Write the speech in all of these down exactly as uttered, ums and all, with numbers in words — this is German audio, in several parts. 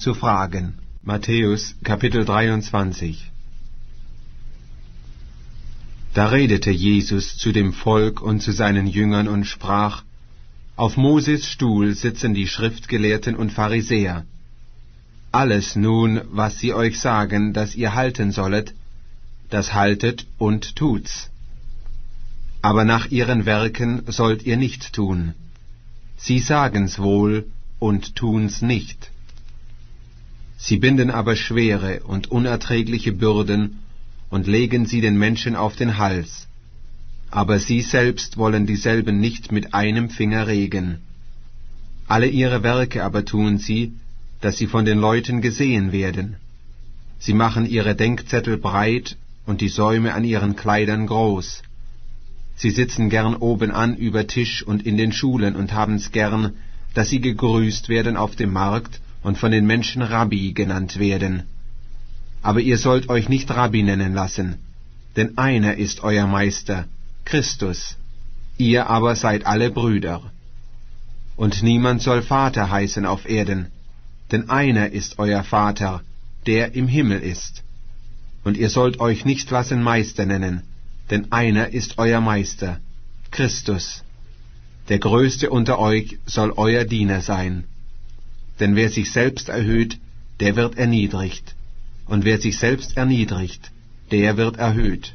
zu fragen. Matthäus Kapitel dreiundzwanzig. Da redete Jesus zu dem Volk und zu seinen Jüngern und sprach: Auf Moses Stuhl sitzen die Schriftgelehrten und Pharisäer. Alles nun, was sie euch sagen, dass ihr halten sollet, das haltet und tut's. Aber nach ihren Werken sollt ihr nicht tun. Sie sagen's wohl und tun's nicht. Sie binden aber schwere und unerträgliche Bürden und legen sie den Menschen auf den Hals. Aber sie selbst wollen dieselben nicht mit einem Finger regen. Alle ihre Werke aber tun sie, dass sie von den Leuten gesehen werden. Sie machen ihre Denkzettel breit und die Säume an ihren Kleidern groß. Sie sitzen gern obenan über Tisch und in den Schulen und haben's gern, dass sie gegrüßt werden auf dem Markt und von den Menschen Rabbi genannt werden. Aber ihr sollt euch nicht Rabbi nennen lassen, denn einer ist euer Meister, Christus. Ihr aber seid alle Brüder. Und niemand soll Vater heißen auf Erden, denn einer ist euer Vater, der im Himmel ist. Und ihr sollt euch nicht lassen Meister nennen, denn einer ist euer Meister, Christus. Der Größte unter euch soll euer Diener sein. Denn wer sich selbst erhöht, der wird erniedrigt, und wer sich selbst erniedrigt, der wird erhöht.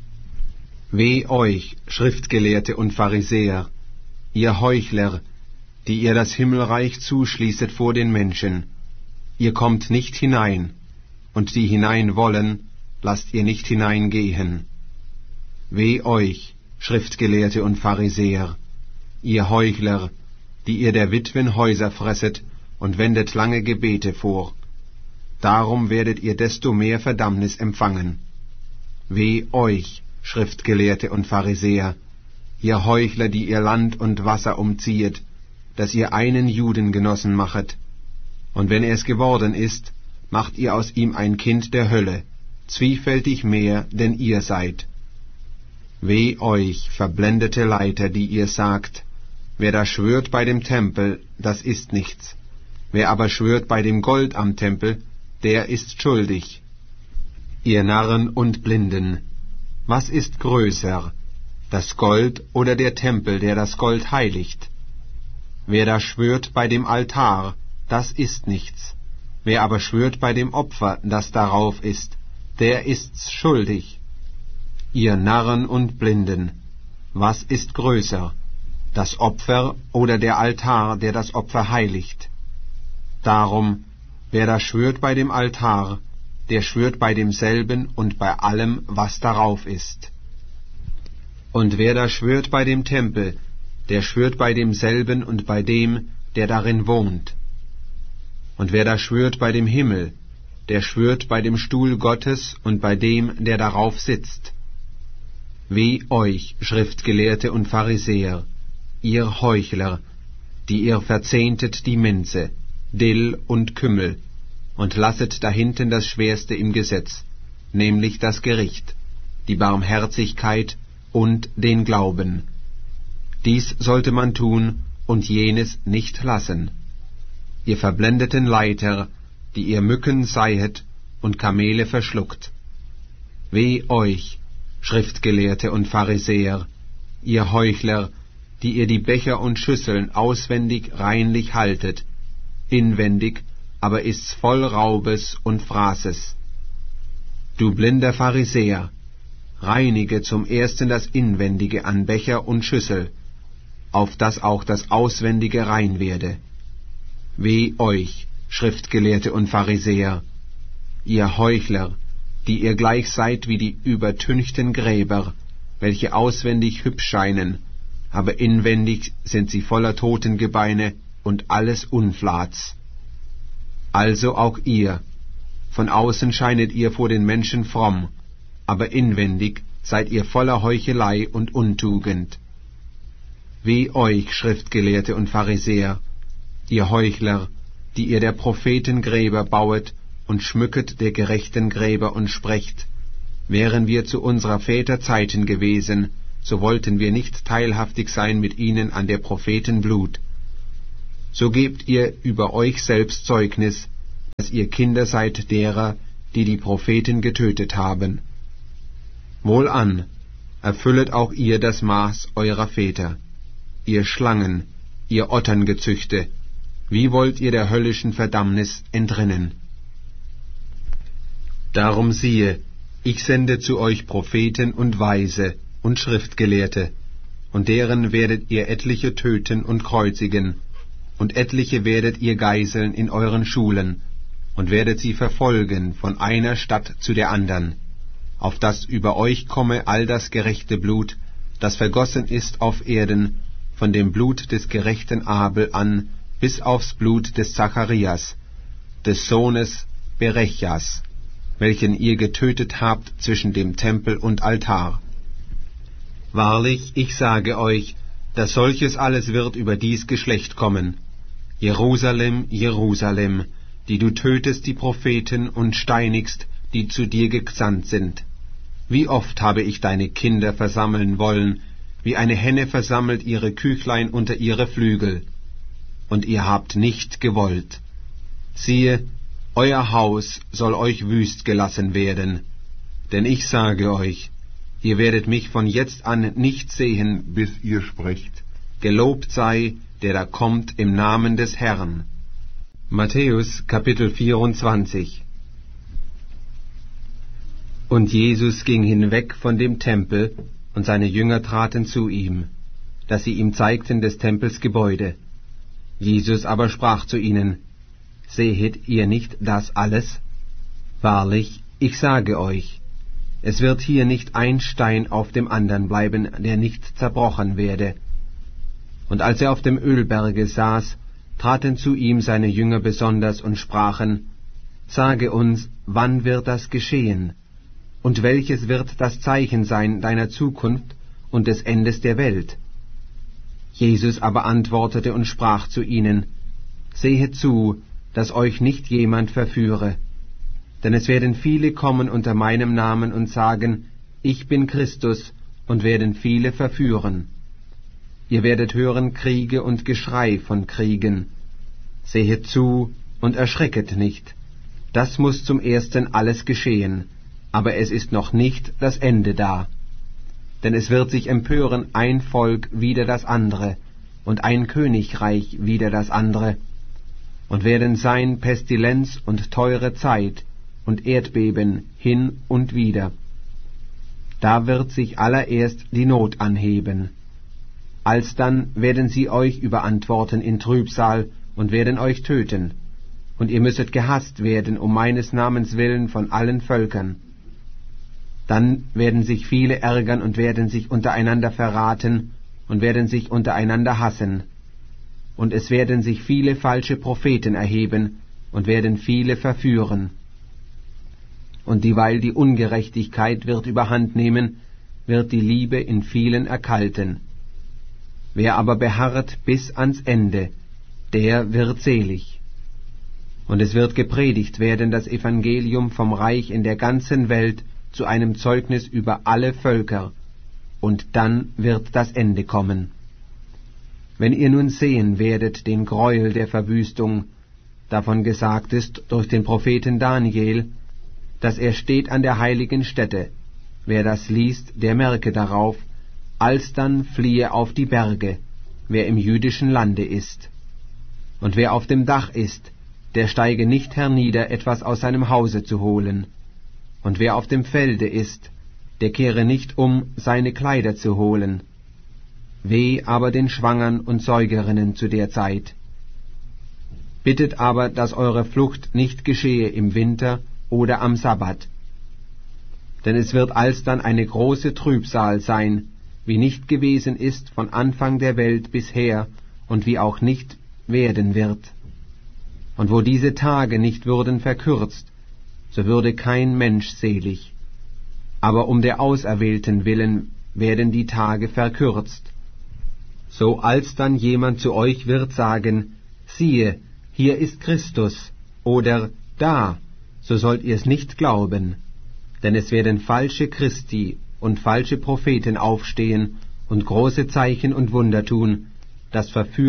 Weh euch, Schriftgelehrte und Pharisäer, ihr Heuchler, die ihr das Himmelreich zuschließet vor den Menschen. Ihr kommt nicht hinein, und die hinein wollen, lasst ihr nicht hineingehen. Weh euch, Schriftgelehrte und Pharisäer, ihr Heuchler, die ihr der Witwen Häuser fresset und wendet lange Gebete vor. Darum werdet ihr desto mehr Verdammnis empfangen. Weh euch, Schriftgelehrte und Pharisäer, ihr Heuchler, die ihr Land und Wasser umziehet, dass ihr einen Juden genossen machet. Und wenn er es geworden ist, macht ihr aus ihm ein Kind der Hölle, zwiefältig mehr, denn ihr seid. Weh euch, verblendete Leiter, die ihr sagt: Wer da schwört bei dem Tempel, das ist nichts. Wer aber schwört bei dem Gold am Tempel, der ist schuldig. Ihr Narren und Blinden, was ist größer, das Gold oder der Tempel, der das Gold heiligt? Wer da schwört bei dem Altar, das ist nichts. Wer aber schwört bei dem Opfer, das darauf ist, der ist's schuldig. Ihr Narren und Blinden, was ist größer, das Opfer oder der Altar, der das Opfer heiligt? Darum, wer da schwört bei dem Altar, der schwört bei demselben und bei allem, was darauf ist. Und wer da schwört bei dem Tempel, der schwört bei demselben und bei dem, der darin wohnt. Und wer da schwört bei dem Himmel, der schwört bei dem Stuhl Gottes und bei dem, der darauf sitzt. Weh euch, Schriftgelehrte und Pharisäer, ihr Heuchler, die ihr verzehntet die Minze, Dill und Kümmel, und lasset dahinten das Schwerste im Gesetz, nämlich das Gericht, die Barmherzigkeit und den Glauben. Dies sollte man tun und jenes nicht lassen. Ihr verblendeten Leiter, die ihr Mücken seihet und Kamele verschluckt. Weh euch, Schriftgelehrte und Pharisäer, ihr Heuchler, die ihr die Becher und Schüsseln auswendig reinlich haltet, inwendig aber ist's voll Raubes und Fraßes. Du blinder Pharisäer, reinige zum ersten das Inwendige an Becher und Schüssel, auf dass auch das Auswendige rein werde. Weh euch, Schriftgelehrte und Pharisäer, ihr Heuchler, die ihr gleich seid wie die übertünchten Gräber, welche auswendig hübsch scheinen, aber inwendig sind sie voller Totengebeine und alles Unflats. Also auch ihr, von außen scheinet ihr vor den Menschen fromm, aber inwendig seid ihr voller Heuchelei und Untugend. Weh euch, Schriftgelehrte und Pharisäer, ihr Heuchler, die ihr der Propheten Gräber bauet und schmücket der gerechten Gräber und sprecht: Wären wir zu unserer Väter Zeiten gewesen, so wollten wir nicht teilhaftig sein mit ihnen an der Propheten Blut. So gebt ihr über euch selbst Zeugnis, dass ihr Kinder seid derer, die die Propheten getötet haben. Wohlan, erfüllet auch ihr das Maß eurer Väter. Ihr Schlangen, ihr Otterngezüchte, wie wollt ihr der höllischen Verdammnis entrinnen? Darum siehe, ich sende zu euch Propheten und Weise und Schriftgelehrte, und deren werdet ihr etliche töten und kreuzigen, und etliche werdet ihr geiseln in euren Schulen, und werdet sie verfolgen von einer Stadt zu der andern, auf dass über euch komme all das gerechte Blut, das vergossen ist auf Erden, von dem Blut des gerechten Abel an, bis aufs Blut des Zacharias, des Sohnes Berechjas, welchen ihr getötet habt zwischen dem Tempel und Altar. Wahrlich, ich sage euch, dass solches alles wird über dies Geschlecht kommen. Jerusalem, Jerusalem, die du tötest die Propheten und steinigst, die zu dir gesandt sind. Wie oft habe ich deine Kinder versammeln wollen, wie eine Henne versammelt ihre Küchlein unter ihre Flügel, und ihr habt nicht gewollt. Siehe, euer Haus soll euch wüst gelassen werden. Denn ich sage euch, ihr werdet mich von jetzt an nicht sehen, bis ihr sprecht: Gelobt sei, der da kommt im Namen des Herrn. Matthäus Kapitel vierundzwanzig. Und Jesus ging hinweg von dem Tempel, und seine Jünger traten zu ihm, dass sie ihm zeigten des Tempels Gebäude. Jesus aber sprach zu ihnen: Sehet ihr nicht das alles? Wahrlich, ich sage euch, es wird hier nicht ein Stein auf dem andern bleiben, der nicht zerbrochen werde. Und als er auf dem Ölberge saß, traten zu ihm seine Jünger besonders und sprachen: Sage uns, wann wird das geschehen? Und welches wird das Zeichen sein deiner Zukunft und des Endes der Welt? Jesus aber antwortete und sprach zu ihnen: Sehet zu, dass euch nicht jemand verführe. Denn es werden viele kommen unter meinem Namen und sagen: Ich bin Christus, und werden viele verführen. Ihr werdet hören Kriege und Geschrei von Kriegen. Sehet zu und erschrecket nicht. Das muß zum Ersten alles geschehen, aber es ist noch nicht das Ende da. Denn es wird sich empören ein Volk wider das andere, und ein Königreich wider das andere, und werden sein Pestilenz und teure Zeit und Erdbeben hin und wieder. Da wird sich allererst die Not anheben. Alsdann werden sie euch überantworten in Trübsal und werden euch töten, und ihr müsset gehasst werden um meines Namens willen von allen Völkern. Dann werden sich viele ärgern und werden sich untereinander verraten und werden sich untereinander hassen. Und es werden sich viele falsche Propheten erheben und werden viele verführen. Und dieweil die Ungerechtigkeit wird überhand nehmen, wird die Liebe in vielen erkalten. Wer aber beharrt bis ans Ende, der wird selig. Und es wird gepredigt werden das Evangelium vom Reich in der ganzen Welt zu einem Zeugnis über alle Völker, und dann wird das Ende kommen. Wenn ihr nun sehen werdet den Greuel der Verwüstung, davon gesagt ist durch den Propheten Daniel, dass er steht an der heiligen Stätte, wer das liest, der merke darauf, alsdann fliehe auf die Berge, wer im jüdischen Lande ist. Und wer auf dem Dach ist, der steige nicht hernieder, etwas aus seinem Hause zu holen. Und wer auf dem Felde ist, der kehre nicht um, seine Kleider zu holen. Weh aber den Schwangern und Säugerinnen zu der Zeit. Bittet aber, dass eure Flucht nicht geschehe im Winter oder am Sabbat. Denn es wird alsdann eine große Trübsal sein, wie nicht gewesen ist von Anfang der Welt bisher und wie auch nicht werden wird. Und wo diese Tage nicht würden verkürzt, so würde kein Mensch selig. Aber um der Auserwählten willen werden die Tage verkürzt. So alsdann jemand zu euch wird sagen: Siehe, hier ist Christus, oder da, so sollt ihr's nicht glauben. Denn es werden falsche Christi und falsche Propheten aufstehen und große Zeichen und Wunder tun, das verführt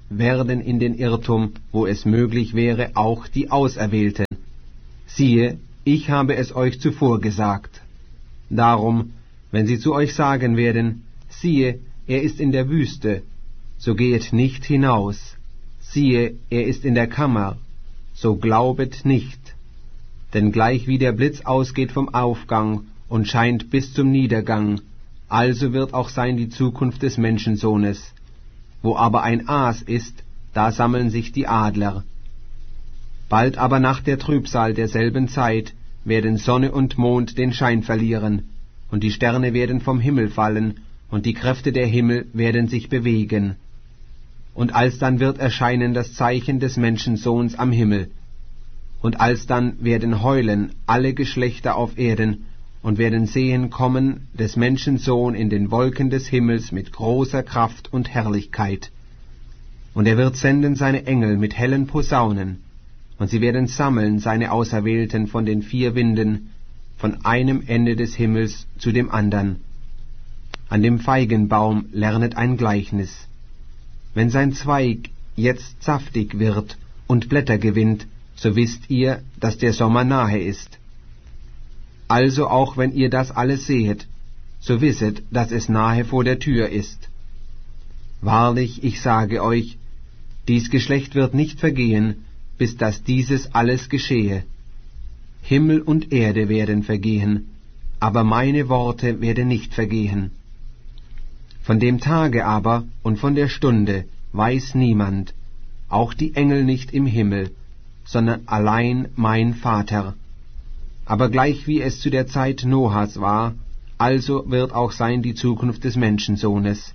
werden in den Irrtum, wo es möglich wäre, auch die Auserwählten. Siehe, ich habe es euch zuvor gesagt. Darum, wenn sie zu euch sagen werden, siehe, er ist in der Wüste, so gehet nicht hinaus. Siehe, er ist in der Kammer, so glaubet nicht. Denn gleich wie der Blitz ausgeht vom Aufgang und scheint bis zum Niedergang, also wird auch sein die Zukunft des Menschensohnes. Wo aber ein Aas ist, da sammeln sich die Adler. Bald aber nach der Trübsal derselben Zeit werden Sonne und Mond den Schein verlieren, und die Sterne werden vom Himmel fallen, und die Kräfte der Himmel werden sich bewegen. Und alsdann wird erscheinen das Zeichen des Menschensohns am Himmel. Und alsdann werden heulen alle Geschlechter auf Erden, und werden sehen kommen des Menschen Sohn in den Wolken des Himmels mit großer Kraft und Herrlichkeit. Und er wird senden seine Engel mit hellen Posaunen, und sie werden sammeln seine Auserwählten von den vier Winden, von einem Ende des Himmels zu dem andern. An dem Feigenbaum lernet ein Gleichnis. Wenn sein Zweig jetzt saftig wird und Blätter gewinnt, so wisst ihr, dass der Sommer nahe ist. Also auch wenn ihr das alles sehet, so wisset, dass es nahe vor der Tür ist. Wahrlich, ich sage euch, dies Geschlecht wird nicht vergehen, bis dass dieses alles geschehe. Himmel und Erde werden vergehen, aber meine Worte werden nicht vergehen. Von dem Tage aber und von der Stunde weiß niemand, auch die Engel nicht im Himmel, sondern allein mein Vater. Aber gleich wie es zu der Zeit Noahs war, also wird auch sein die Zukunft des Menschensohnes.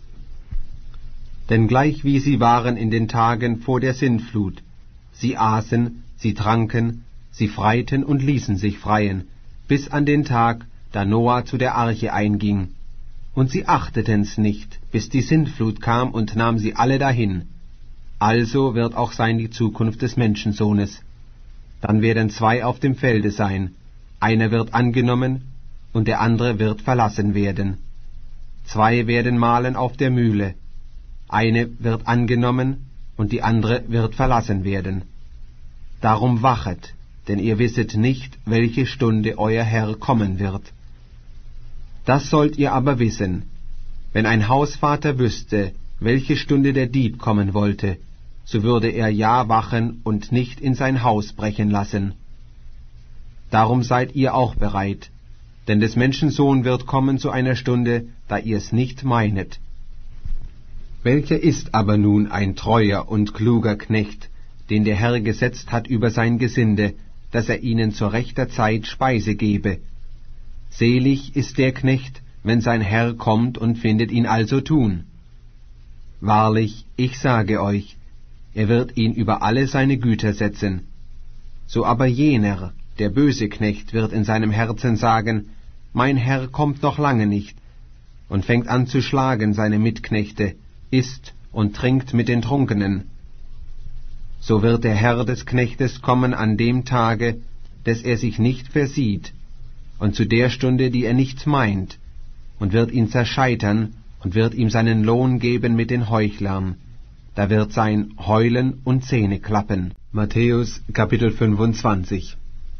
Denn gleich wie sie waren in den Tagen vor der Sintflut, sie aßen, sie tranken, sie freiten und ließen sich freien, bis an den Tag, da Noah zu der Arche einging. Und sie achteten's nicht, bis die Sintflut kam und nahm sie alle dahin. Also wird auch sein die Zukunft des Menschensohnes. Dann werden zwei auf dem Felde sein, einer wird angenommen, und der andere wird verlassen werden. Zwei werden mahlen auf der Mühle, eine wird angenommen, und die andere wird verlassen werden. Darum wachet, denn ihr wisset nicht, welche Stunde euer Herr kommen wird. Das sollt ihr aber wissen, wenn ein Hausvater wüsste, welche Stunde der Dieb kommen wollte, so würde er ja wachen und nicht in sein Haus brechen lassen. Darum seid ihr auch bereit, denn des Menschen Sohn wird kommen zu einer Stunde, da ihr es nicht meinet. Welcher ist aber nun ein treuer und kluger Knecht, den der Herr gesetzt hat über sein Gesinde, dass er ihnen zur rechter Zeit Speise gebe? Selig ist der Knecht, wenn sein Herr kommt und findet ihn also tun. Wahrlich, ich sage euch, er wird ihn über alle seine Güter setzen. So aber jener, der böse Knecht, wird in seinem Herzen sagen, mein Herr kommt noch lange nicht, und fängt an zu schlagen seine Mitknechte, isst und trinkt mit den Trunkenen. So wird der Herr des Knechtes kommen an dem Tage, des er sich nicht versieht, und zu der Stunde, die er nicht meint, und wird ihn zerscheitern und wird ihm seinen Lohn geben mit den Heuchlern. Da wird sein Heulen und Zähne klappen. Matthäus Kapitel fünfundzwanzig.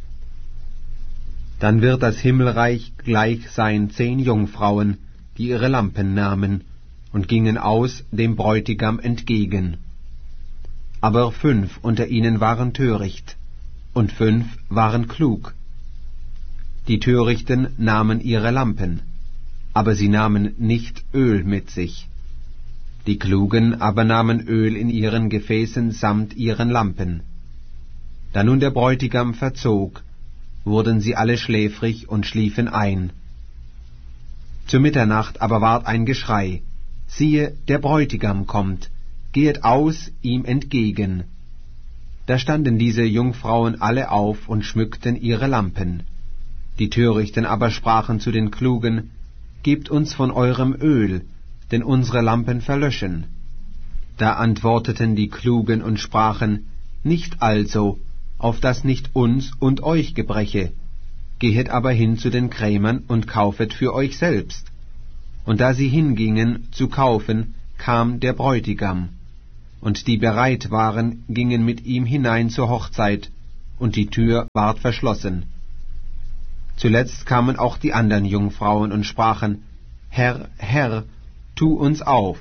Dann wird das Himmelreich gleich sein zehn Jungfrauen, die ihre Lampen nahmen, und gingen aus dem Bräutigam entgegen. Aber fünf unter ihnen waren töricht, und fünf waren klug. Die Törichten nahmen ihre Lampen, aber sie nahmen nicht Öl mit sich. Die Klugen aber nahmen Öl in ihren Gefäßen samt ihren Lampen. Da nun der Bräutigam verzog, wurden sie alle schläfrig und schliefen ein. Zur Mitternacht aber ward ein Geschrei, siehe, der Bräutigam kommt, gehet aus ihm entgegen. Da standen diese Jungfrauen alle auf und schmückten ihre Lampen. Die Törichten aber sprachen zu den Klugen, gebt uns von eurem Öl, denn unsere Lampen verlöschen. Da antworteten die Klugen und sprachen, nicht also, auf dass nicht uns und euch gebreche. Gehet aber hin zu den Krämern und kaufet für euch selbst. Und da sie hingingen zu kaufen, kam der Bräutigam. und die bereit waren, gingen mit ihm hinein zur Hochzeit, und die Tür ward verschlossen. Zuletzt kamen auch die andern Jungfrauen und sprachen, Herr, Herr, tu uns auf.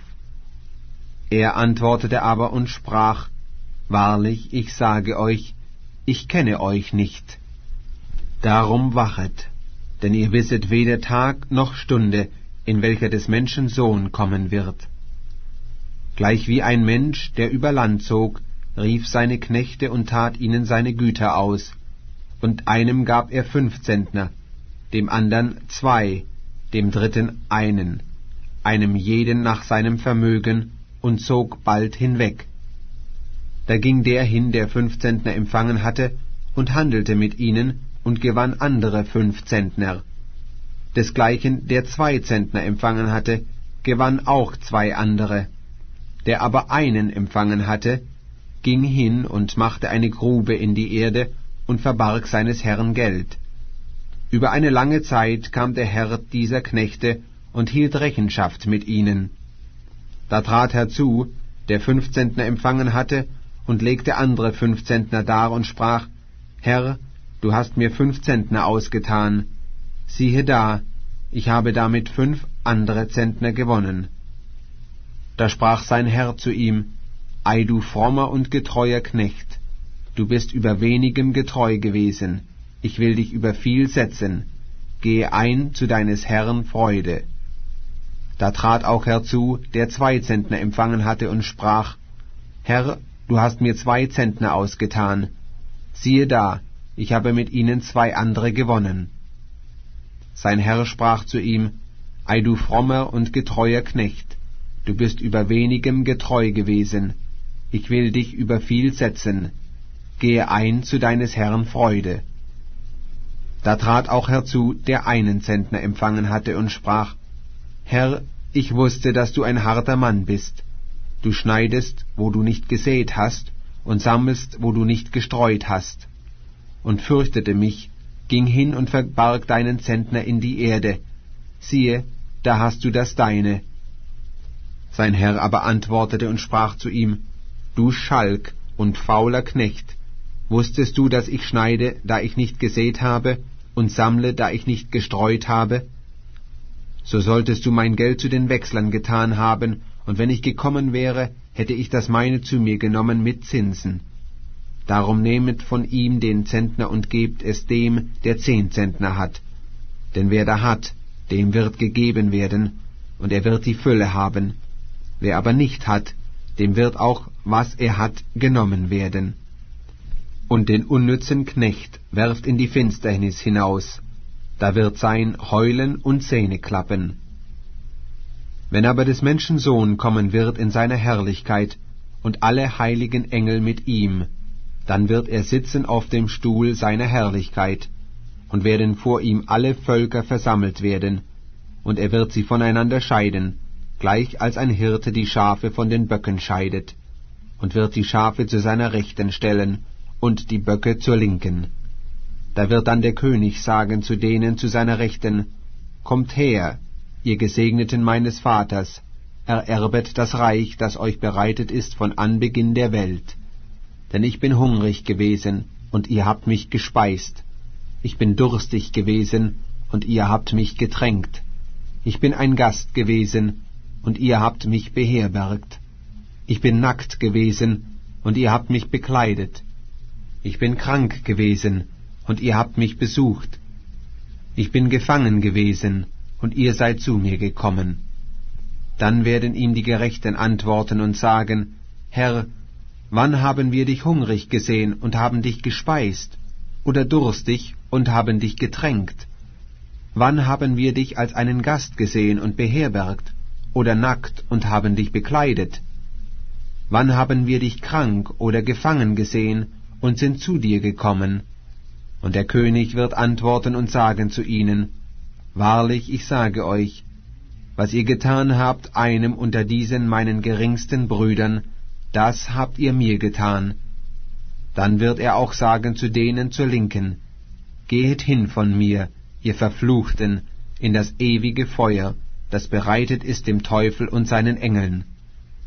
Er antwortete aber und sprach, Wahrlich, ich sage euch, ich kenne euch nicht. Darum wachet, denn ihr wisset weder Tag noch Stunde, in welcher des Menschen Sohn kommen wird. Gleichwie ein Mensch, der über Land zog, rief seine Knechte und tat ihnen seine Güter aus, und einem gab er fünf Zentner, dem andern zwei, dem dritten einen, einem jeden nach seinem Vermögen, und zog bald hinweg. Da ging der hin, der fünf Zentner empfangen hatte, und handelte mit ihnen, und gewann andere fünf Zentner. Desgleichen, der zwei Zentner empfangen hatte, gewann auch zwei andere. Der aber einen empfangen hatte, ging hin und machte eine Grube in die Erde und verbarg seines Herrn Geld. Über eine lange Zeit kam der Herr dieser Knechte und hielt Rechenschaft mit ihnen. Da trat herzu, der fünf Zentner empfangen hatte, und legte andere fünf Zentner dar und sprach, Herr, du hast mir fünf Zentner ausgetan. Siehe da, ich habe damit fünf andere Zentner gewonnen. Da sprach sein Herr zu ihm, Ei, du frommer und getreuer Knecht, du bist über wenigem getreu gewesen, ich will dich über viel setzen, gehe ein zu deines Herrn Freude. Da trat auch herzu, der zwei Zentner empfangen hatte, und sprach, Herr, du hast mir zwei Zentner ausgetan, siehe da, ich habe mit ihnen zwei andere gewonnen. Sein Herr sprach zu ihm, Ei, du frommer und getreuer Knecht, du bist über wenigem getreu gewesen, ich will dich über viel setzen, gehe ein zu deines Herrn Freude. Da trat auch herzu, der einen Zentner empfangen hatte, und sprach, Herr, ich wusste, dass du ein harter Mann bist. Du schneidest, wo du nicht gesät hast, und sammelst, wo du nicht gestreut hast. Und fürchtete mich, ging hin und verbarg deinen Zentner in die Erde. Siehe, da hast du das deine. Sein Herr aber antwortete und sprach zu ihm, Du Schalk und fauler Knecht, wusstest du, dass ich schneide, da ich nicht gesät habe, und sammle, da ich nicht gestreut habe? So solltest du mein Geld zu den Wechslern getan haben, und wenn ich gekommen wäre, hätte ich das meine zu mir genommen mit Zinsen. Darum nehmet von ihm den Zentner und gebt es dem, der zehn Zentner hat. Denn wer da hat, dem wird gegeben werden, und er wird die Fülle haben. Wer aber nicht hat, dem wird auch, was er hat, genommen werden. Und den unnützen Knecht werft in die Finsternis hinaus, da wird sein Heulen und Zähneklappen. Wenn aber des Menschen Sohn kommen wird in seiner Herrlichkeit, und alle heiligen Engel mit ihm, dann wird er sitzen auf dem Stuhl seiner Herrlichkeit, und werden vor ihm alle Völker versammelt werden, und er wird sie voneinander scheiden, gleich als ein Hirte die Schafe von den Böcken scheidet, und wird die Schafe zu seiner Rechten stellen, und die Böcke zur Linken. Da wird dann der König sagen zu denen zu seiner Rechten, Kommt her, ihr Gesegneten meines Vaters, ererbet das Reich, das euch bereitet ist von Anbeginn der Welt. Denn ich bin hungrig gewesen, und ihr habt mich gespeist. Ich bin durstig gewesen, und ihr habt mich getränkt. Ich bin ein Gast gewesen, und ihr habt mich beherbergt. Ich bin nackt gewesen, und ihr habt mich bekleidet. Ich bin krank gewesen, und ihr habt mich besucht. Ich bin gefangen gewesen, und ihr seid zu mir gekommen. Dann werden ihm die Gerechten antworten und sagen, Herr, wann haben wir dich hungrig gesehen und haben dich gespeist, oder durstig und haben dich getränkt? Wann haben wir dich als einen Gast gesehen und beherbergt, oder nackt und haben dich bekleidet? Wann haben wir dich krank oder gefangen gesehen und sind zu dir gekommen? Und der König wird antworten und sagen zu ihnen, Wahrlich, ich sage euch, was ihr getan habt einem unter diesen meinen geringsten Brüdern, das habt ihr mir getan. Dann wird er auch sagen zu denen zur Linken, Gehet hin von mir, ihr Verfluchten, in das ewige Feuer, das bereitet ist dem Teufel und seinen Engeln.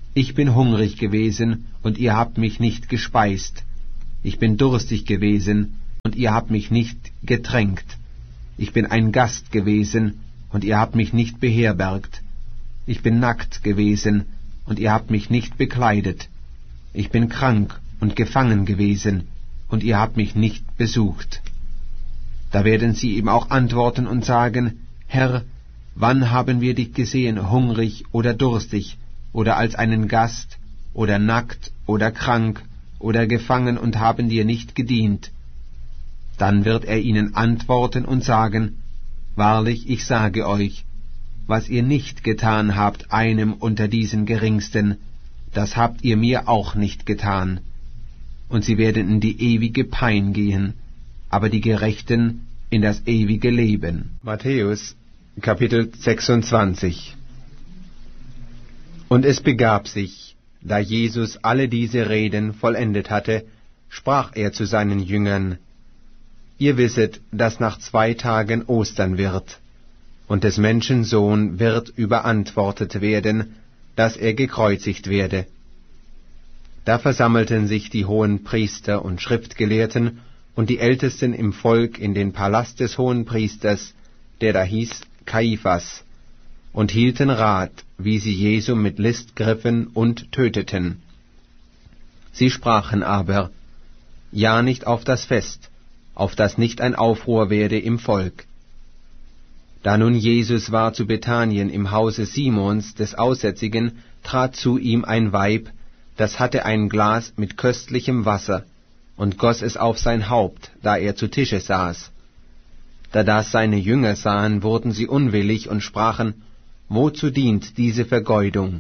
Ich bin hungrig gewesen, und ihr habt mich nicht gespeist. Ich bin durstig gewesen, und ihr habt mich nicht getränkt. Ich bin ein Gast gewesen, und ihr habt mich nicht beherbergt. Ich bin nackt gewesen, und ihr habt mich nicht bekleidet. Ich bin krank und gefangen gewesen, und ihr habt mich nicht besucht. Da werden sie ihm auch antworten und sagen, Herr, wann haben wir dich gesehen, hungrig oder durstig, oder als einen Gast, oder nackt oder krank, oder gefangen und haben dir nicht gedient? Dann wird er ihnen antworten und sagen, Wahrlich, ich sage euch, was ihr nicht getan habt einem unter diesen Geringsten, das habt ihr mir auch nicht getan. Und sie werden in die ewige Pein gehen, aber die Gerechten in das ewige Leben. Matthäus, Kapitel sechsundzwanzig. Und es begab sich, da Jesus alle diese Reden vollendet hatte, sprach er zu seinen Jüngern, Ihr wisset, dass nach zwei Tagen Ostern wird, und des Menschen Sohn wird überantwortet werden, dass er gekreuzigt werde. Da versammelten sich die hohen Priester und Schriftgelehrten und die Ältesten im Volk in den Palast des hohen Priesters, der da hieß Kaiphas, und hielten Rat, wie sie Jesu mit List griffen und töteten. Sie sprachen aber, ja nicht auf das Fest, auf das nicht ein Aufruhr werde im Volk. Da nun Jesus war zu Bethanien im Hause Simons des Aussätzigen, trat zu ihm ein Weib, das hatte ein Glas mit köstlichem Wasser, und goss es auf sein Haupt, da er zu Tische saß. Da das seine Jünger sahen, wurden sie unwillig und sprachen, Wozu dient diese Vergeudung?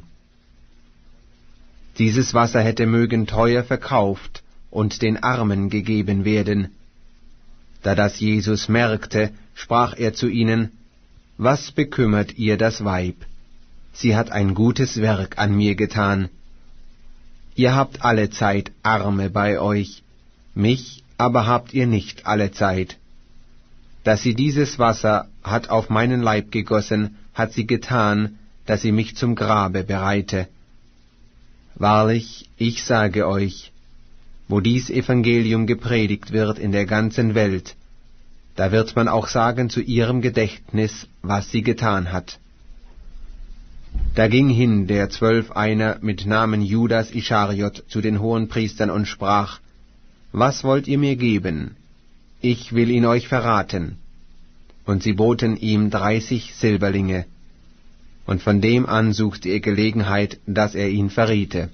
Dieses Wasser hätte mögen teuer verkauft und den Armen gegeben werden. Da das Jesus merkte, sprach er zu ihnen, Was bekümmert ihr das Weib? Sie hat ein gutes Werk an mir getan. Ihr habt allezeit Arme bei euch, mich aber habt ihr nicht allezeit. Dass sie dieses Wasser hat auf meinen Leib gegossen, hat sie getan, dass sie mich zum Grabe bereite. Wahrlich, ich sage euch, wo dies Evangelium gepredigt wird in der ganzen Welt, da wird man auch sagen zu ihrem Gedächtnis, was sie getan hat. Da ging hin der Zwölf einer mit Namen Judas Ischariot zu den Hohenpriestern und sprach, Was wollt ihr mir geben? Ich will ihn euch verraten. Und sie boten ihm dreißig Silberlinge. Und von dem an suchte er Gelegenheit, dass er ihn verriete.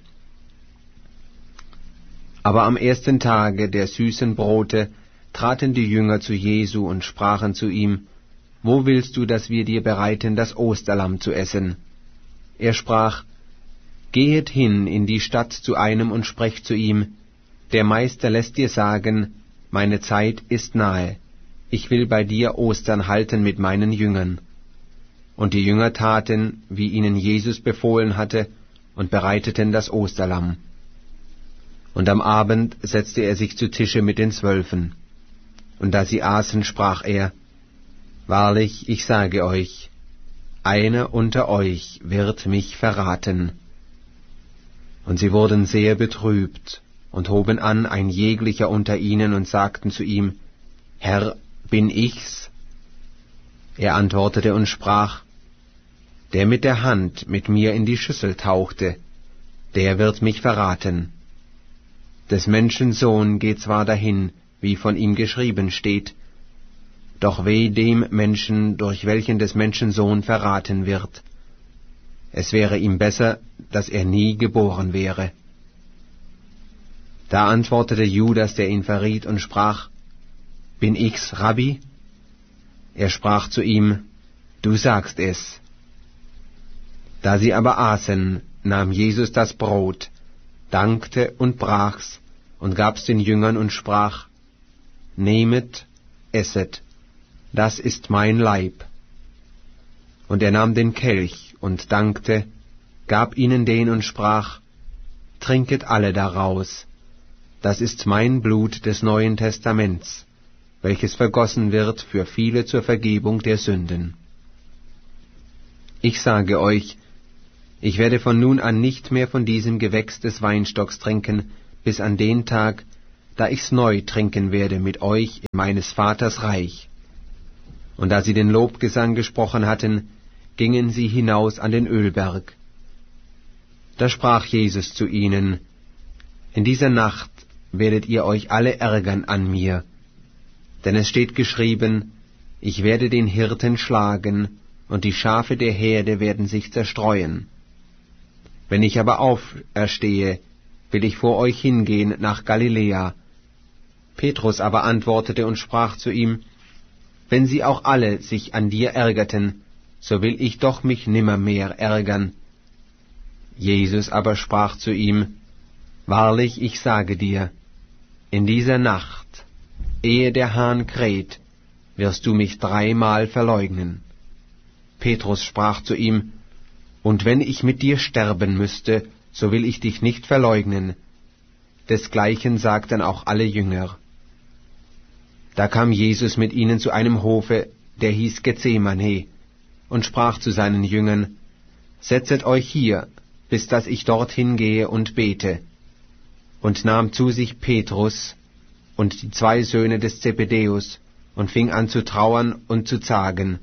Aber am ersten Tage der süßen Brote traten die Jünger zu Jesu und sprachen zu ihm, Wo willst du, dass wir dir bereiten, das Osterlamm zu essen? Er sprach, Gehet hin in die Stadt zu einem und sprecht zu ihm, Der Meister lässt dir sagen, meine Zeit ist nahe, ich will bei dir Ostern halten mit meinen Jüngern. Und die Jünger taten, wie ihnen Jesus befohlen hatte, und bereiteten das Osterlamm. Und am Abend setzte er sich zu Tische mit den Zwölfen. Und da sie aßen, sprach er, Wahrlich, ich sage euch, einer unter euch wird mich verraten. Und sie wurden sehr betrübt und hoben an ein jeglicher unter ihnen und sagten zu ihm, Herr, bin ich's? Er antwortete und sprach, Der mit der Hand mit mir in die Schüssel tauchte, der wird mich verraten. Des Menschen Sohn geht zwar dahin, wie von ihm geschrieben steht, doch weh dem Menschen, durch welchen des Menschen Sohn verraten wird. Es wäre ihm besser, dass er nie geboren wäre. Da antwortete Judas, der ihn verriet, und sprach, Bin ich's, Rabbi? Er sprach zu ihm, Du sagst es. Da sie aber aßen, nahm Jesus das Brot, dankte und brach's und gab's den Jüngern und sprach, Nehmet, esset, das ist mein Leib. Und er nahm den Kelch und dankte, gab ihnen den und sprach, Trinket alle daraus, das ist mein Blut des Neuen Testaments, welches vergossen wird für viele zur Vergebung der Sünden. Ich sage euch, Ich werde von nun an nicht mehr von diesem Gewächs des Weinstocks trinken, bis an den Tag, da ich's neu trinken werde mit euch in meines Vaters Reich. Und da sie den Lobgesang gesprochen hatten, gingen sie hinaus an den Ölberg. Da sprach Jesus zu ihnen: In dieser Nacht werdet ihr euch alle ärgern an mir, denn es steht geschrieben, ich werde den Hirten schlagen, und die Schafe der Herde werden sich zerstreuen. Wenn ich aber auferstehe, will ich vor euch hingehen nach Galiläa. Petrus aber antwortete und sprach zu ihm: Wenn sie auch alle sich an dir ärgerten, so will ich doch mich nimmermehr ärgern. Jesus aber sprach zu ihm: Wahrlich, ich sage dir, in dieser Nacht, ehe der Hahn kräht, wirst du mich dreimal verleugnen. Petrus sprach zu ihm: Und wenn ich mit dir sterben müsste, so will ich dich nicht verleugnen. Desgleichen sagten auch alle Jünger. Da kam Jesus mit ihnen zu einem Hofe, der hieß Gethsemane, und sprach zu seinen Jüngern: Setzet euch hier, bis dass ich dorthin gehe und bete. Und nahm zu sich Petrus und die zwei Söhne des Zebedäus und fing an zu trauern und zu zagen.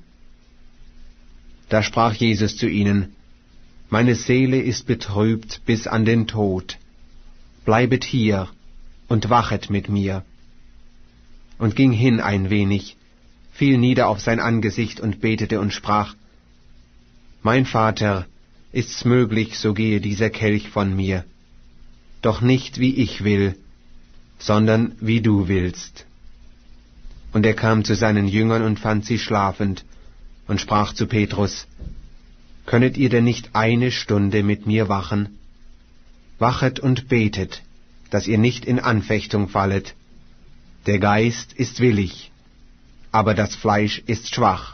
Da sprach Jesus zu ihnen: Meine Seele ist betrübt bis an den Tod. Bleibet hier und wachet mit mir. Und ging hin ein wenig, fiel nieder auf sein Angesicht und betete und sprach: Mein Vater, ist's möglich, so gehe dieser Kelch von mir. Doch nicht wie ich will, sondern wie du willst. Und er kam zu seinen Jüngern und fand sie schlafend und sprach zu Petrus: Könnet ihr denn nicht eine Stunde mit mir wachen? Wachet und betet, dass ihr nicht in Anfechtung fallet. Der Geist ist willig, aber das Fleisch ist schwach.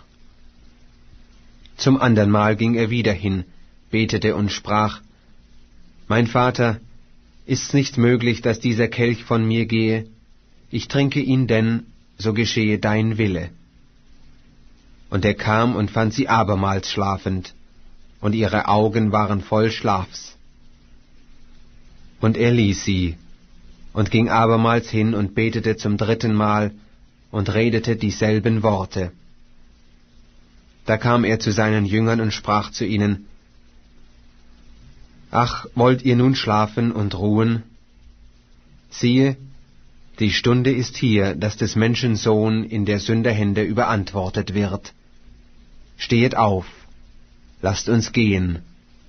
Zum andern Mal ging er wieder hin, betete und sprach: Mein Vater, ist's nicht möglich, dass dieser Kelch von mir gehe? Ich trinke ihn denn, so geschehe dein Wille. Und er kam und fand sie abermals schlafend, und ihre Augen waren voll Schlafs. Und er ließ sie, und ging abermals hin und betete zum dritten Mal und redete dieselben Worte. Da kam er zu seinen Jüngern und sprach zu ihnen: Ach, wollt ihr nun schlafen und ruhen? Siehe, die Stunde ist hier, dass des Menschen Sohn in der Sünder Hände überantwortet wird. Stehet auf, lasst uns gehen.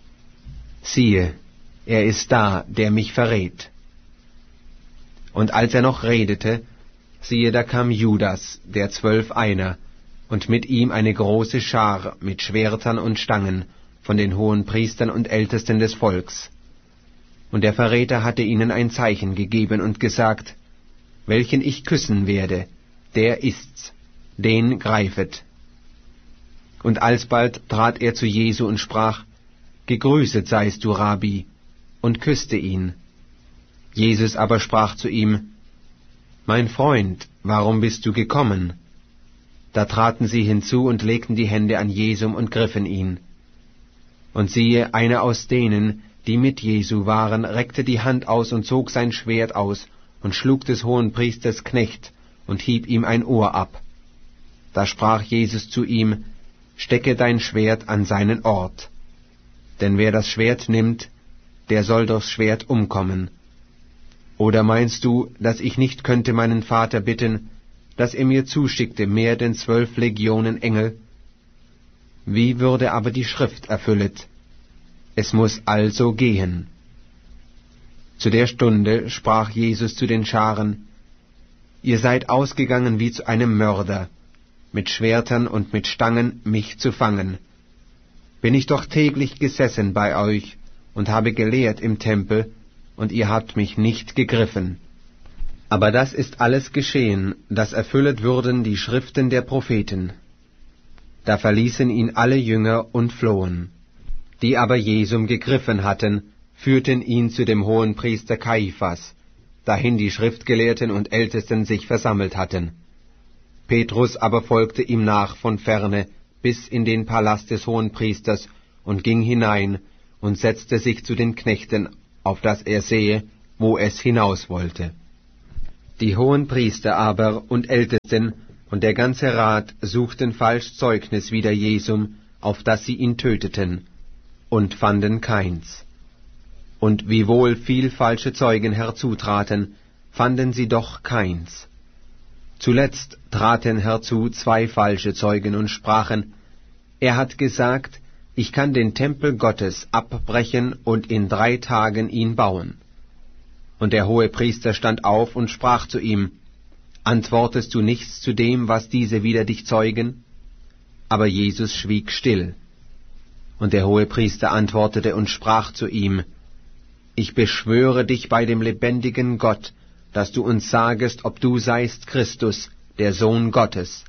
Siehe, er ist da, der mich verrät. Und als er noch redete, siehe, da kam Judas, der Zwölf einer, und mit ihm eine große Schar mit Schwertern und Stangen von den hohen Priestern und Ältesten des Volks. Und der Verräter hatte ihnen ein Zeichen gegeben und gesagt: Welchen ich küssen werde, der ist's, den greifet. Und alsbald trat er zu Jesu und sprach: Gegrüßet seist du, Rabbi, und küsste ihn. Jesus aber sprach zu ihm: Mein Freund, warum bist du gekommen? Da traten sie hinzu und legten die Hände an Jesum und griffen ihn. Und siehe, einer aus denen, die mit Jesu waren, reckte die Hand aus und zog sein Schwert aus und schlug des Hohenpriesters Knecht und hieb ihm ein Ohr ab. Da sprach Jesus zu ihm: Stecke dein Schwert an seinen Ort. Denn wer das Schwert nimmt, der soll durchs Schwert umkommen. Oder meinst du, dass ich nicht könnte meinen Vater bitten, dass er mir zuschickte mehr denn zwölf Legionen Engel? Wie würde aber die Schrift erfüllet? Es muß also gehen. Zu der Stunde sprach Jesus zu den Scharen: Ihr seid ausgegangen wie zu einem Mörder, mit Schwertern und mit Stangen mich zu fangen. Bin ich doch täglich gesessen bei euch und habe gelehrt im Tempel, und ihr habt mich nicht gegriffen. Aber das ist alles geschehen, dass erfüllet würden die Schriften der Propheten. Da verließen ihn alle Jünger und flohen. Die aber Jesum gegriffen hatten, führten ihn zu dem Hohenpriester Kaiphas, dahin die Schriftgelehrten und Ältesten sich versammelt hatten. Petrus aber folgte ihm nach von ferne bis in den Palast des Hohenpriesters und ging hinein und setzte sich zu den Knechten, auf dass er sehe, wo es hinaus wollte. Die Hohenpriester aber und Ältesten und der ganze Rat suchten falsch Zeugnis wider Jesum, auf dass sie ihn töteten, und fanden keins. Und wiewohl viel falsche Zeugen herzutraten, fanden sie doch keins. Zuletzt traten herzu zwei falsche Zeugen und sprachen, er hat gesagt, ich kann den Tempel Gottes abbrechen und in drei Tagen ihn bauen. Und der Hohepriester stand auf und sprach zu ihm, antwortest du nichts zu dem, was diese wider dich zeugen? Aber Jesus schwieg still. Und der Hohepriester antwortete und sprach zu ihm, ich beschwöre dich bei dem lebendigen Gott, dass du uns sagest, ob du seist Christus, der Sohn Gottes.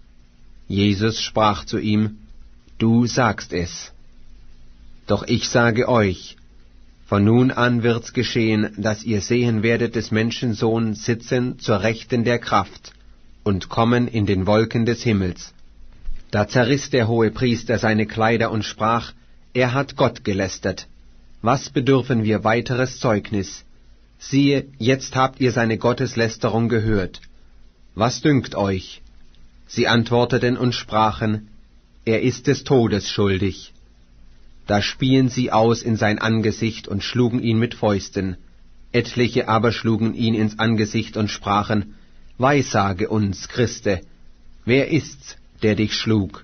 Jesus sprach zu ihm, du sagst es. Doch ich sage euch, von nun an wird's geschehen, dass ihr sehen werdet des Menschensohn sitzen zur Rechten der Kraft und kommen in den Wolken des Himmels. Da zerriss der Hohepriester seine Kleider und sprach, er hat Gott gelästert. Was bedürfen wir weiteres Zeugnis? Siehe, jetzt habt ihr seine Gotteslästerung gehört. Was dünkt euch? Sie antworteten und sprachen, er ist des Todes schuldig. Da spien sie aus in sein Angesicht und schlugen ihn mit Fäusten. Etliche aber schlugen ihn ins Angesicht und sprachen, Weissage uns, Christe, wer ist's, der dich schlug?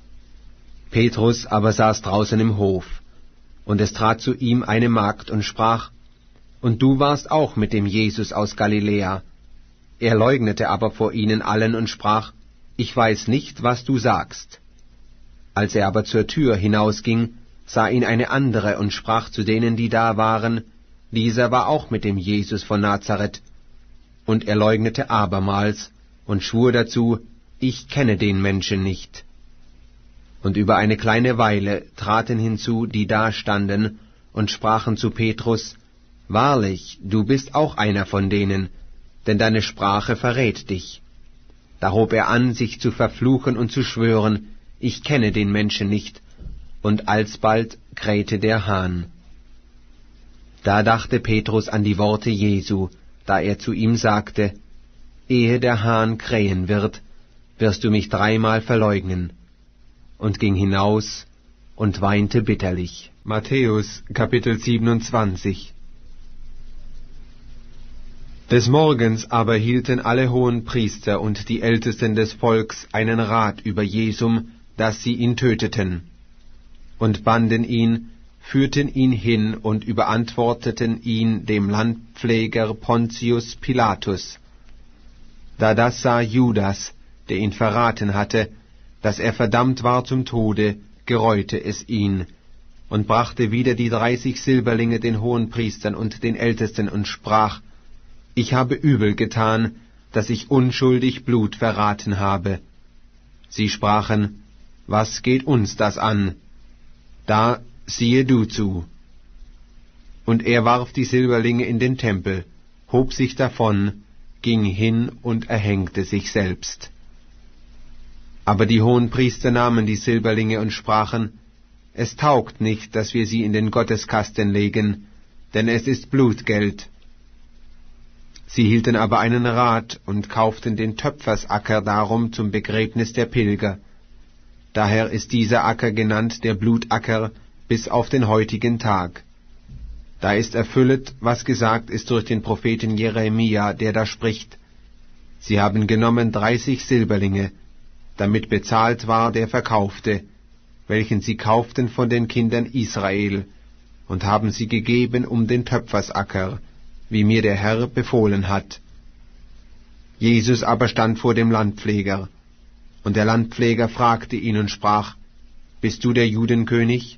Petrus aber saß draußen im Hof, und es trat zu ihm eine Magd und sprach, und du warst auch mit dem Jesus aus Galiläa. Er leugnete aber vor ihnen allen und sprach, ich weiß nicht, was du sagst. Als er aber zur Tür hinausging, sah ihn eine andere und sprach zu denen, die da waren, dieser war auch mit dem Jesus von Nazareth. Und er leugnete abermals und schwur dazu, ich kenne den Menschen nicht. Und über eine kleine Weile traten hinzu, die da standen, und sprachen zu Petrus, wahrlich, du bist auch einer von denen, denn deine Sprache verrät dich. Da hob er an, sich zu verfluchen und zu schwören, ich kenne den Menschen nicht, und alsbald krähte der Hahn. Da dachte Petrus an die Worte Jesu, da er zu ihm sagte, ehe der Hahn krähen wird, wirst du mich dreimal verleugnen, und ging hinaus und weinte bitterlich. Matthäus Kapitel siebenundzwanzig. Des Morgens aber hielten alle hohen Priester und die Ältesten des Volks einen Rat über Jesum, dass sie ihn töteten, und banden ihn, führten ihn hin und überantworteten ihn dem Landpfleger Pontius Pilatus. Da das sah Judas, der ihn verraten hatte, dass er verdammt war zum Tode, gereute es ihn, und brachte wieder die dreißig Silberlinge den Hohenpriestern und den Ältesten und sprach, ich habe übel getan, dass ich unschuldig Blut verraten habe. Sie sprachen, was geht uns das an? Da siehe du zu. Und er warf die Silberlinge in den Tempel, hob sich davon, ging hin und erhängte sich selbst. Aber die Hohenpriester nahmen die Silberlinge und sprachen, es taugt nicht, dass wir sie in den Gotteskasten legen, denn es ist Blutgeld. Sie hielten aber einen Rat und kauften den Töpfersacker darum zum Begräbnis der Pilger. Daher ist dieser Acker genannt der Blutacker bis auf den heutigen Tag. Da ist erfüllet, was gesagt ist durch den Propheten Jeremia, der da spricht, sie haben genommen dreißig Silberlinge, damit bezahlt war der Verkaufte, welchen sie kauften von den Kindern Israel, und haben sie gegeben um den Töpfersacker, wie mir der Herr befohlen hat. Jesus aber stand vor dem Landpfleger, und der Landpfleger fragte ihn und sprach, bist du der Judenkönig?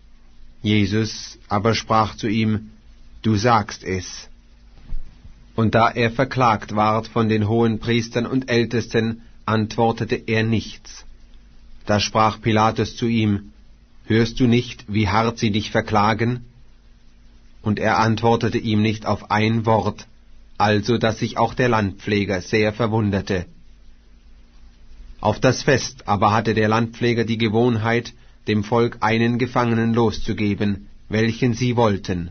Jesus aber sprach zu ihm, du sagst es. Und da er verklagt ward von den Hohenpriestern und Ältesten, antwortete er nichts. Da sprach Pilatus zu ihm, hörst du nicht, wie hart sie dich verklagen? Und er antwortete ihm nicht auf ein Wort, also dass sich auch der Landpfleger sehr verwunderte. Auf das Fest aber hatte der Landpfleger die Gewohnheit, dem Volk einen Gefangenen loszugeben, welchen sie wollten.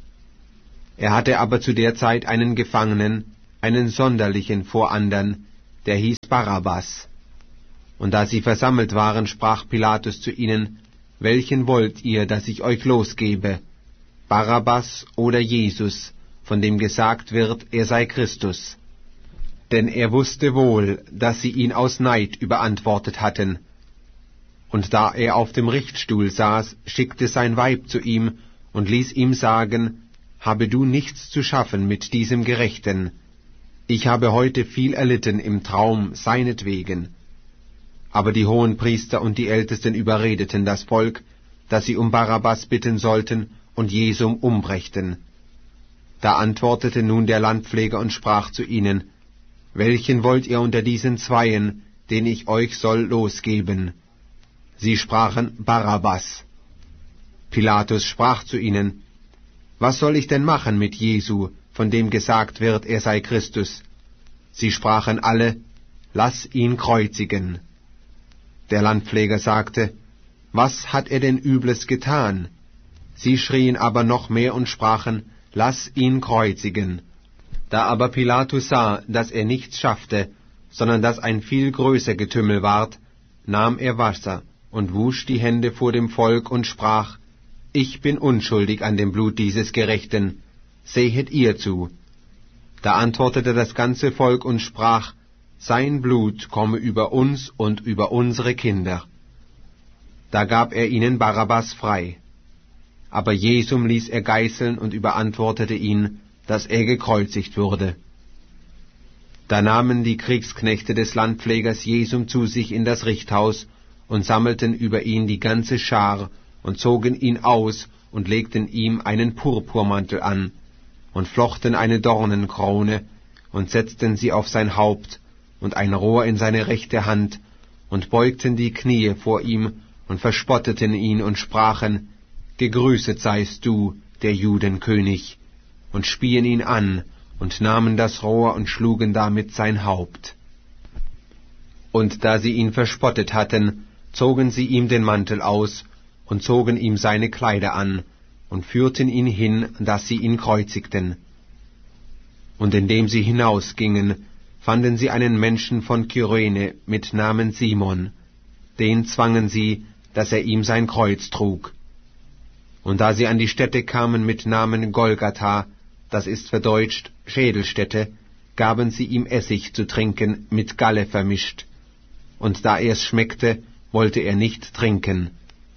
Er hatte aber zu der Zeit einen Gefangenen, einen sonderlichen vor andern, der hieß Barabbas. Und da sie versammelt waren, sprach Pilatus zu ihnen, welchen wollt ihr, dass ich euch losgebe, Barabbas oder Jesus, von dem gesagt wird, er sei Christus? Denn er wusste wohl, dass sie ihn aus Neid überantwortet hatten. Und da er auf dem Richtstuhl saß, schickte sein Weib zu ihm und ließ ihm sagen, habe du nichts zu schaffen mit diesem Gerechten. Ich habe heute viel erlitten im Traum seinetwegen. Aber die Hohenpriester und die Ältesten überredeten das Volk, dass sie um Barabbas bitten sollten und Jesum umbrächten. Da antwortete nun der Landpfleger und sprach zu ihnen, welchen wollt ihr unter diesen Zweien, den ich euch soll losgeben? Sie sprachen, Barabbas. Pilatus sprach zu ihnen, was soll ich denn machen mit Jesu, von dem gesagt wird, er sei Christus? Sie sprachen alle, lass ihn kreuzigen. Der Landpfleger sagte, was hat er denn Übles getan? Sie schrien aber noch mehr und sprachen, lass ihn kreuzigen. Da aber Pilatus sah, dass er nichts schaffte, sondern dass ein viel größer Getümmel ward, nahm er Wasser und wusch die Hände vor dem Volk und sprach, ich bin unschuldig an dem Blut dieses Gerechten, sehet ihr zu. Da antwortete das ganze Volk und sprach, sein Blut komme über uns und über unsere Kinder. Da gab er ihnen Barabbas frei. Aber Jesum ließ er geißeln und überantwortete ihn, dass er gekreuzigt würde. Da nahmen die Kriegsknechte des Landpflegers Jesum zu sich in das Richthaus und sammelten über ihn die ganze Schar und zogen ihn aus und legten ihm einen Purpurmantel an und flochten eine Dornenkrone und setzten sie auf sein Haupt und ein Rohr in seine rechte Hand und beugten die Knie vor ihm und verspotteten ihn und sprachen, gegrüßet seist du, der Judenkönig, und spien ihn an und nahmen das Rohr und schlugen damit sein Haupt. Und da sie ihn verspottet hatten, zogen sie ihm den Mantel aus und zogen ihm seine Kleider an und führten ihn hin, dass sie ihn kreuzigten. Und indem sie hinausgingen, fanden sie einen Menschen von Kyrene mit Namen Simon. Den zwangen sie, dass er ihm sein Kreuz trug. Und da sie an die Stätte kamen mit Namen Golgatha, das ist verdeutscht Schädelstätte, gaben sie ihm Essig zu trinken, mit Galle vermischt. Und da er's schmeckte, wollte er nicht trinken.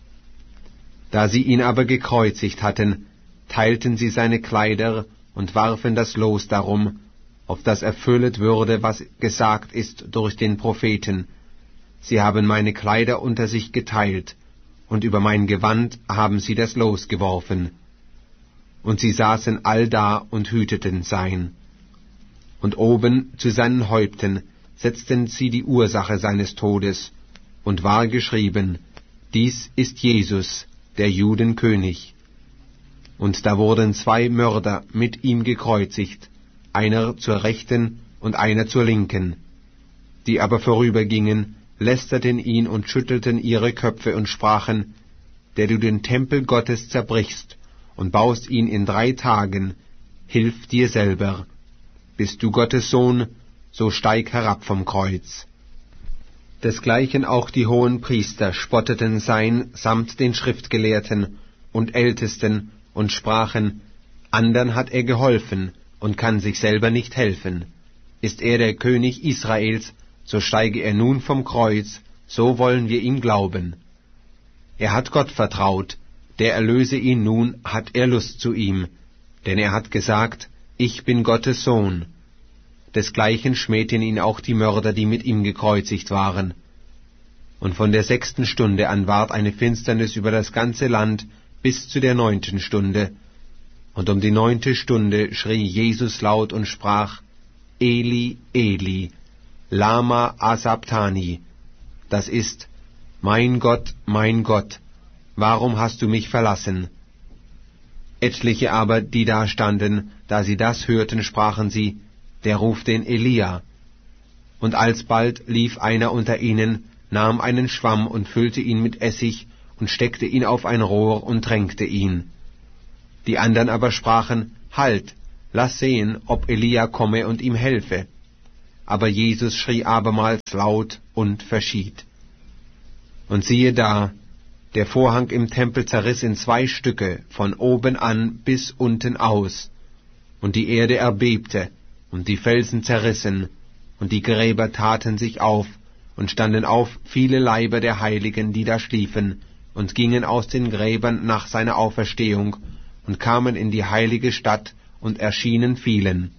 Da sie ihn aber gekreuzigt hatten, teilten sie seine Kleider und warfen das Los darum, auf das erfüllet würde, was gesagt ist durch den Propheten. Sie haben meine Kleider unter sich geteilt, und über mein Gewand haben sie das Los geworfen. Und sie saßen allda und hüteten sein. Und oben zu seinen Häupten setzten sie die Ursache seines Todes, und war geschrieben, dies ist Jesus, der Judenkönig. Und da wurden zwei Mörder mit ihm gekreuzigt, einer zur Rechten und einer zur Linken. Die aber vorübergingen, lästerten ihn und schüttelten ihre Köpfe und sprachen, der du den Tempel Gottes zerbrichst und baust ihn in drei Tagen, hilf dir selber. Bist du Gottes Sohn, so steig herab vom Kreuz. Desgleichen auch die Hohenpriester spotteten sein samt den Schriftgelehrten und Ältesten und sprachen, andern hat er geholfen und kann sich selber nicht helfen. Ist er der König Israels, so steige er nun vom Kreuz, so wollen wir ihm glauben. Er hat Gott vertraut, der erlöse ihn nun, hat er Lust zu ihm, denn er hat gesagt, ich bin Gottes Sohn. Desgleichen schmähten ihn auch die Mörder, die mit ihm gekreuzigt waren. Und von der sechsten Stunde an ward eine Finsternis über das ganze Land bis zu der neunten Stunde. Und um die neunte Stunde schrie Jesus laut und sprach, Eli, Eli, lama asabtani, das ist, mein Gott, mein Gott, warum hast du mich verlassen? Etliche aber, die da standen, da sie das hörten, sprachen sie, der ruft den Elia. Und alsbald lief einer unter ihnen, nahm einen Schwamm und füllte ihn mit Essig und steckte ihn auf ein Rohr und tränkte ihn. Die andern aber sprachen, Halt, lass sehen, ob Elia komme und ihm helfe. Aber Jesus schrie abermals laut und verschied. Und siehe da, der Vorhang im Tempel zerriss in zwei Stücke, von oben an bis unten aus, und die Erde erbebte, und die Felsen zerrissen, und die Gräber taten sich auf, und standen auf viele Leiber der Heiligen, die da schliefen, und gingen aus den Gräbern nach seiner Auferstehung, und kamen in die heilige Stadt, und erschienen vielen.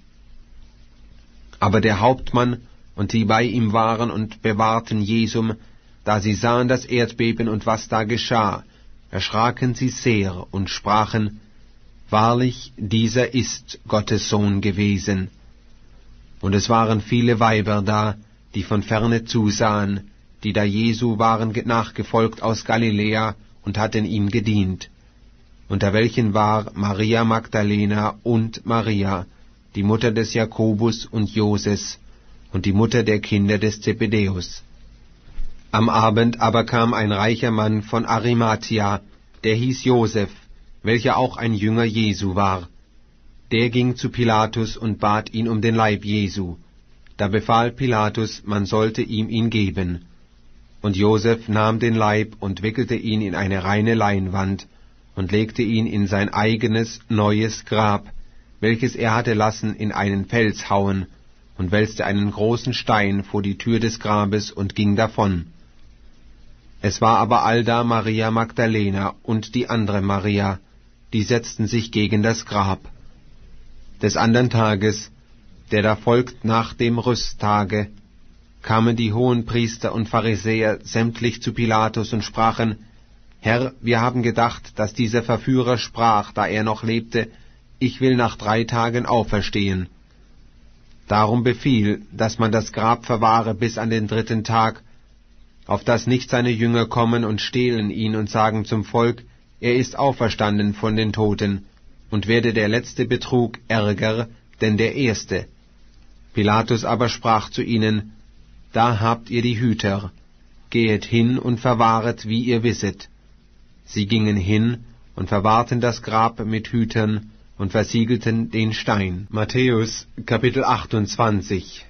Aber der Hauptmann und die bei ihm waren und bewahrten Jesum, da sie sahen das Erdbeben und was da geschah, erschraken sie sehr und sprachen, Wahrlich, dieser ist Gottes Sohn gewesen. Und es waren viele Weiber da, die von ferne zusahen, die da Jesu waren nachgefolgt aus Galiläa und hatten ihm gedient. Unter welchen war Maria Magdalena und Maria, die Mutter des Jakobus und Joses, und die Mutter der Kinder des Zebedäus. Am Abend aber kam ein reicher Mann von Arimathia, der hieß Joseph, welcher auch ein Jünger Jesu war. Der ging zu Pilatus und bat ihn um den Leib Jesu. Da befahl Pilatus, man sollte ihm ihn geben. Und Joseph nahm den Leib und wickelte ihn in eine reine Leinwand und legte ihn in sein eigenes, neues Grab, welches er hatte lassen in einen Fels hauen, und wälzte einen großen Stein vor die Tür des Grabes und ging davon. Es war aber allda Maria Magdalena und die andere Maria, die setzten sich gegen das Grab. Des andern Tages, der da folgt nach dem Rüsttage, kamen die Hohenpriester und Pharisäer sämtlich zu Pilatus und sprachen, Herr, wir haben gedacht, dass dieser Verführer sprach, da er noch lebte, ich will nach drei Tagen auferstehen. Darum befiehl, dass man das Grab verwahre bis an den dritten Tag, auf dass nicht seine Jünger kommen und stehlen ihn und sagen zum Volk, er ist auferstanden von den Toten, und werde der letzte Betrug ärger, denn der erste. Pilatus aber sprach zu ihnen, Da habt ihr die Hüter, gehet hin und verwahret, wie ihr wisset. Sie gingen hin und verwahrten das Grab mit Hütern und versiegelten den Stein. Matthäus, Kapitel achtundzwanzig.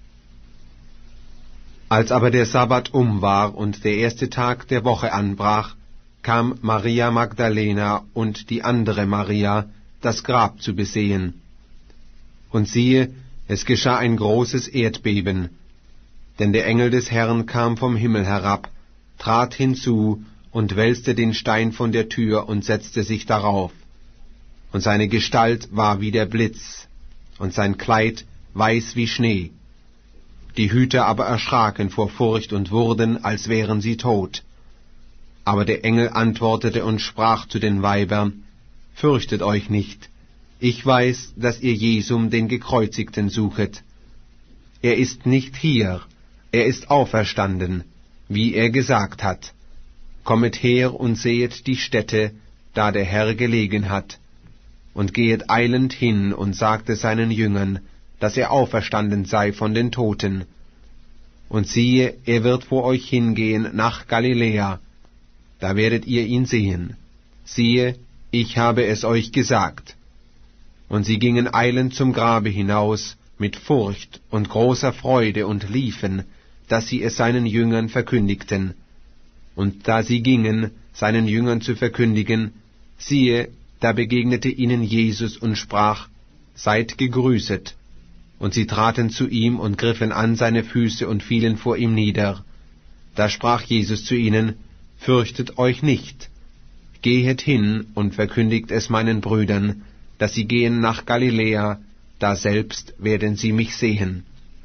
Als aber der Sabbat um war und der erste Tag der Woche anbrach, kam Maria Magdalena und die andere Maria, das Grab zu besehen. Und siehe, es geschah ein großes Erdbeben, denn der Engel des Herrn kam vom Himmel herab, trat hinzu und wälzte den Stein von der Tür und setzte sich darauf. Und seine Gestalt war wie der Blitz, und sein Kleid weiß wie Schnee. Die Hüter aber erschraken vor Furcht und wurden, als wären sie tot. Aber der Engel antwortete und sprach zu den Weibern, Fürchtet euch nicht, ich weiß, dass ihr Jesum den Gekreuzigten suchet. Er ist nicht hier, er ist auferstanden, wie er gesagt hat. Kommet her und sehet die Stätte, da der Herr gelegen hat, und gehet eilend hin und sagte seinen Jüngern, dass er auferstanden sei von den Toten. Und siehe, er wird vor euch hingehen nach Galiläa, da werdet ihr ihn sehen. Siehe, ich habe es euch gesagt. Und sie gingen eilend zum Grabe hinaus, mit Furcht und großer Freude und liefen, dass sie es seinen Jüngern verkündigten. Und da sie gingen, seinen Jüngern zu verkündigen, siehe, da begegnete ihnen Jesus und sprach, Seid gegrüßet. Und sie traten zu ihm und griffen an seine Füße und fielen vor ihm nieder. Da sprach Jesus zu ihnen, Fürchtet euch nicht. Gehet hin und verkündigt es meinen Brüdern, dass sie gehen nach Galiläa, da selbst werden sie mich sehen.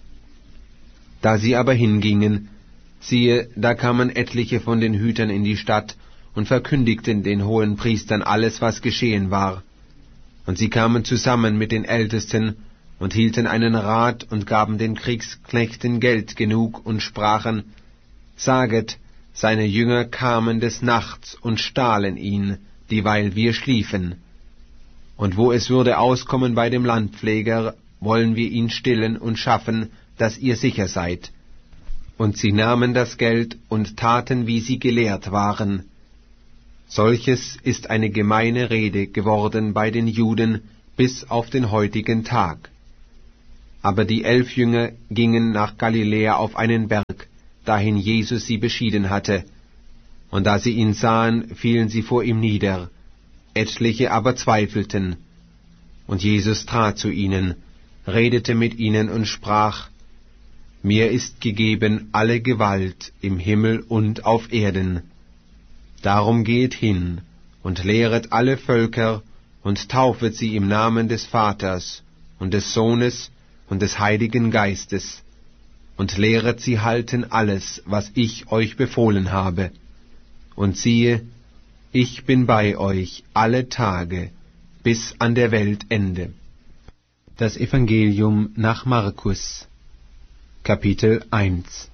Da sie aber hingingen, siehe, da kamen etliche von den Hütern in die Stadt und verkündigten den hohen Priestern alles, was geschehen war. Und sie kamen zusammen mit den Ältesten und hielten einen Rat und gaben den Kriegsknechten Geld genug und sprachen, Saget, seine Jünger kamen des Nachts und stahlen ihn, dieweil wir schliefen. Und wo es würde auskommen bei dem Landpfleger, wollen wir ihn stillen und schaffen, dass ihr sicher seid. Und sie nahmen das Geld und taten, wie sie gelehrt waren. Solches ist eine gemeine Rede geworden bei den Juden bis auf den heutigen Tag. Aber die elf Jünger gingen nach Galiläa auf einen Berg, dahin Jesus sie beschieden hatte. Und da sie ihn sahen, fielen sie vor ihm nieder, etliche aber zweifelten. Und Jesus trat zu ihnen, redete mit ihnen und sprach: Mir ist gegeben alle Gewalt im Himmel und auf Erden. Darum geht hin und lehret alle Völker und taufet sie im Namen des Vaters und des Sohnes und des Heiligen Geistes und lehret sie halten alles, was ich euch befohlen habe. Und siehe, ich bin bei euch alle Tage bis an der Weltende. Das Evangelium nach Markus, Kapitel eins.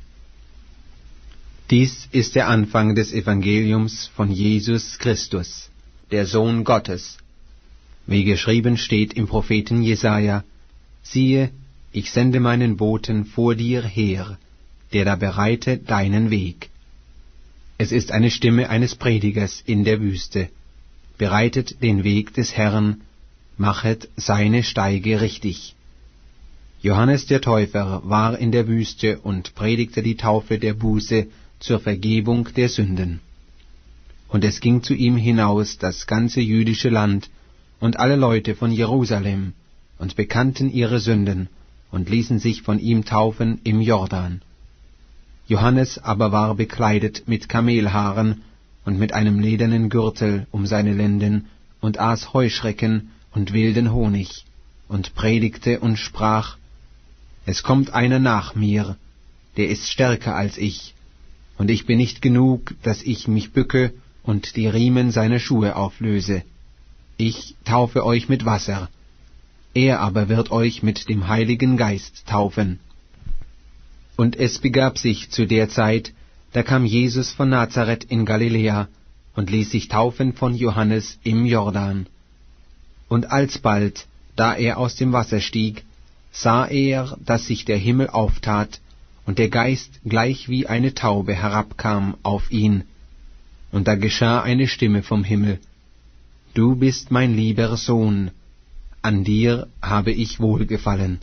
Dies ist der Anfang des Evangeliums von Jesus Christus, der Sohn Gottes. Wie geschrieben steht im Propheten Jesaja: Siehe, ich sende meinen Boten vor dir her, der da bereitet deinen Weg. Es ist eine Stimme eines Predigers in der Wüste: Bereitet den Weg des Herrn, machet seine Steige richtig. Johannes der Täufer war in der Wüste und predigte die Taufe der Buße zur Vergebung der Sünden. Und es ging zu ihm hinaus das ganze jüdische Land und alle Leute von Jerusalem und bekannten ihre Sünden und ließen sich von ihm taufen im Jordan. Johannes aber war bekleidet mit Kamelhaaren und mit einem ledernen Gürtel um seine Lenden und aß Heuschrecken und wilden Honig und predigte und sprach: Es kommt einer nach mir, der ist stärker als ich, und ich bin nicht genug, dass ich mich bücke und die Riemen seiner Schuhe auflöse. Ich taufe euch mit Wasser, er aber wird euch mit dem Heiligen Geist taufen. Und es begab sich zu der Zeit, da kam Jesus von Nazareth in Galiläa und ließ sich taufen von Johannes im Jordan. Und alsbald, da er aus dem Wasser stieg, sah er, dass sich der Himmel auftat, und der Geist gleich wie eine Taube herabkam auf ihn. Und da geschah eine Stimme vom Himmel: Du bist mein lieber Sohn, an dir habe ich wohlgefallen.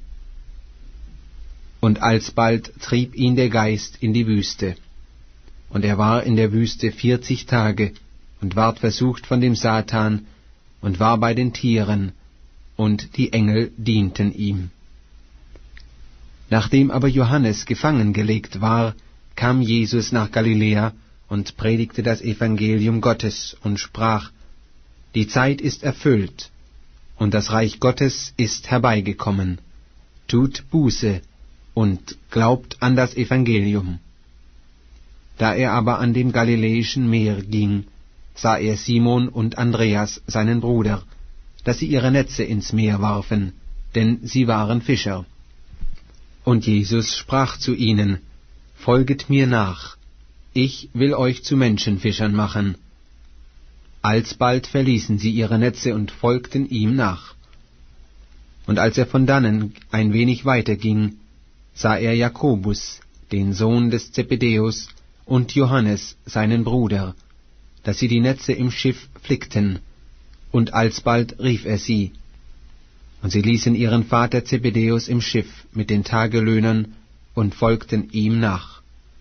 Und alsbald trieb ihn der Geist in die Wüste. Und er war in der Wüste vierzig Tage und ward versucht von dem Satan und war bei den Tieren, und die Engel dienten ihm. Nachdem aber Johannes gefangen gelegt war, kam Jesus nach Galiläa und predigte das Evangelium Gottes und sprach: Die Zeit ist erfüllt, und das Reich Gottes ist herbeigekommen. Tut Buße und glaubt an das Evangelium. Da er aber an dem Galiläischen Meer ging, sah er Simon und Andreas, seinen Bruder, dass sie ihre Netze ins Meer warfen, denn sie waren Fischer. Und Jesus sprach zu ihnen: Folget mir nach, ich will euch zu Menschenfischern machen. Alsbald verließen sie ihre Netze und folgten ihm nach. Und als er von dannen ein wenig weiter ging, sah er Jakobus, den Sohn des Zebedäus, und Johannes, seinen Bruder, dass sie die Netze im Schiff flickten, und alsbald rief er sie. Und sie ließen ihren Vater Zebedäus im Schiff mit den Tagelöhnern und folgten ihm nach.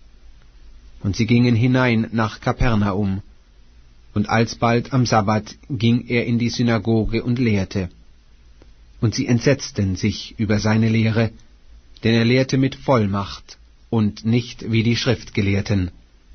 Und sie gingen hinein nach Kapernaum, und alsbald am Sabbat ging er in die Synagoge und lehrte. Und sie entsetzten sich über seine Lehre, denn er lehrte mit Vollmacht und nicht wie die Schriftgelehrten.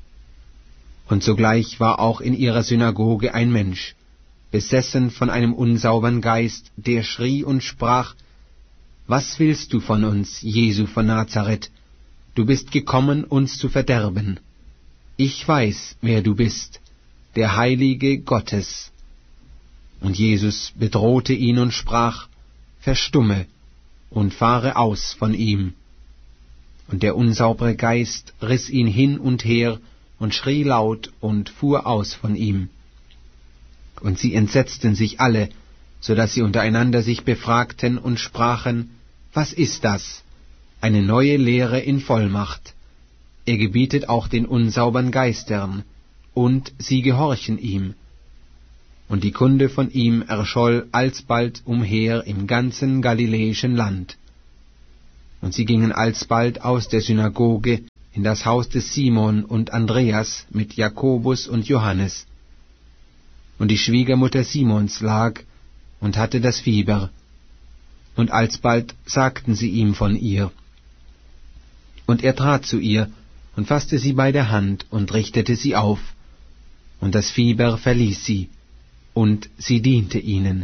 Und sogleich war auch in ihrer Synagoge ein Mensch, besessen von einem unsaubern Geist, der schrie und sprach: Was willst du von uns, Jesu von Nazareth? Du bist gekommen, uns zu verderben. Ich weiß, wer du bist, der Heilige Gottes. Und Jesus bedrohte ihn und sprach: Verstumme und fahre aus von ihm. Und der unsaubere Geist riss ihn hin und her und schrie laut und fuhr aus von ihm. Und sie entsetzten sich alle, so dass sie untereinander sich befragten und sprachen: Was ist das? Eine neue Lehre in Vollmacht. Er gebietet auch den unsaubern Geistern, und sie gehorchen ihm. Und die Kunde von ihm erscholl alsbald umher im ganzen galiläischen Land. Und sie gingen alsbald aus der Synagoge in das Haus des Simon und Andreas mit Jakobus und Johannes. Und die Schwiegermutter Simons lag und hatte das Fieber. Und alsbald sagten sie ihm von ihr. Und er trat zu ihr und faßte sie bei der Hand und richtete sie auf. Und das Fieber verließ sie, und sie diente ihnen.